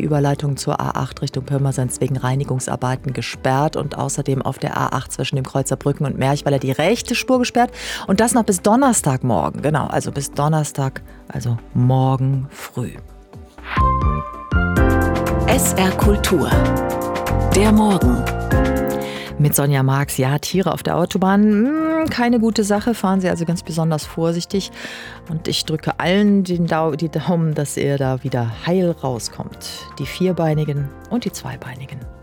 Überleitung zur A8 Richtung Pirmasens wegen Reinigungsarbeiten gesperrt und außerdem auf der A8 zwischen dem Kreuzer Brücken und Merchweiler die rechte Spur gesperrt und das noch bis Donnerstagmorgen. Genau, also bis Donnerstag, also morgen früh. SR Kultur. Der Morgen. Mit Sonja Marx, ja, Tiere auf der Autobahn, keine gute Sache, fahren Sie also ganz besonders vorsichtig. Und ich drücke allen die Daumen, dass ihr da wieder heil rauskommt. Die Vierbeinigen und die Zweibeinigen.